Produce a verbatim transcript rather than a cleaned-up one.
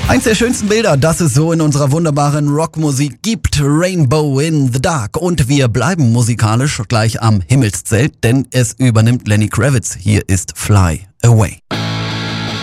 Eins der schönsten Bilder, das es so in unserer wunderbaren Rockmusik gibt, Rainbow in the Dark. Und wir bleiben musikalisch gleich am Himmelszelt, denn es übernimmt Lenny Kravitz. Hier ist Fly Away.